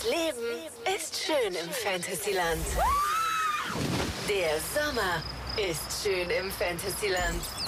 Das Leben ist schön im Fantasyland. Der Sommer ist schön im Fantasyland.